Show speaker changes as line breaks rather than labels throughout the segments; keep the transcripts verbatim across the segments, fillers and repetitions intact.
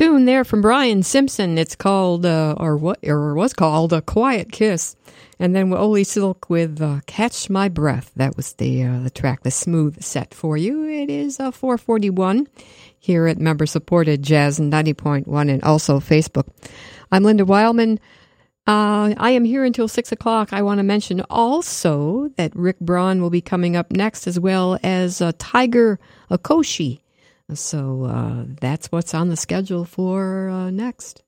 tune there from Brian Simpson. It's called, uh, or what, or was called, A Quiet Kiss. And then Oli Silk with uh, Catch My Breath. That was the uh, the track, the smooth set for you. It is uh, four forty-one here at member-supported Jazz ninety point one and also Facebook. I'm Linda Wildman. Uh, I am here until six o'clock. I want to mention also that Rick Braun will be coming up next, as well as uh, Tiger Okoshi. So uh, that's what's on the schedule for uh, next.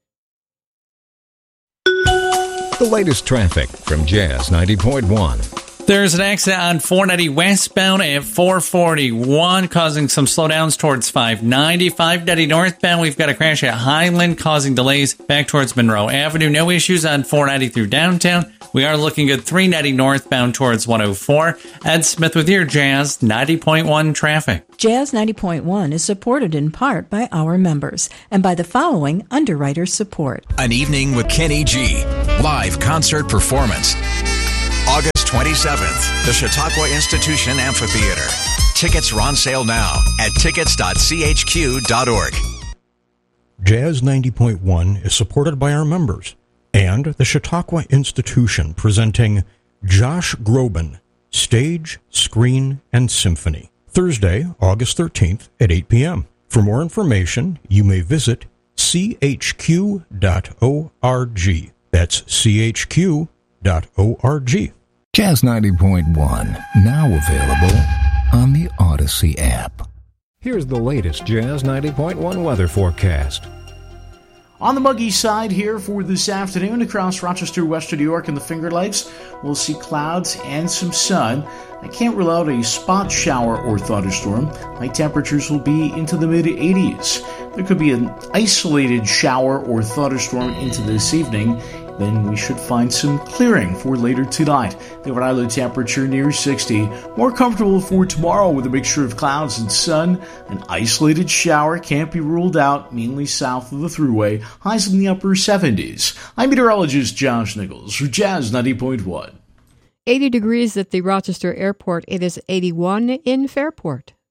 The latest traffic from Jazz ninety point one.
There's an accident on four ninety westbound at four forty-one, causing some slowdowns towards five ninety. five ninety northbound, we've got a crash at Highland, causing delays back towards Monroe Avenue. No issues on four ninety through downtown. We are looking at three ninety northbound towards one oh four. Ed Smith with your Jazz ninety point one traffic.
Jazz ninety point one is supported in part by our members and by the following underwriter support.
An Evening with Kenny G. Live concert performance. August twenty-seventh, the Chautauqua Institution Amphitheater. Tickets are on sale now at tickets dot c h q dot org.
Jazz ninety point one is supported by our members and the Chautauqua Institution, presenting Josh Groban, Stage, Screen, and Symphony, Thursday, August thirteenth at eight p.m. For more information, you may visit c h q dot org. That's c h q dot org.
Jazz ninety point one, now available on the Odyssey app. Here's the latest Jazz ninety point one weather forecast.
On the muggy side here for this afternoon across Rochester, Western New York, and the Finger Lakes, we'll see clouds and some sun. I can't rule out a spot shower or thunderstorm. High temperatures will be into the mid eighties. There could be an isolated shower or thunderstorm into this evening. Then we should find some clearing for later tonight. The overnight temperature near sixty. More comfortable for tomorrow with a mixture of clouds and sun. An isolated shower can't be ruled out, mainly south of the Thruway. Highs in the upper seventies. I'm meteorologist Josh Nichols for Jazz ninety point one.
eighty degrees at the Rochester Airport. It is eighty-one in Fairport.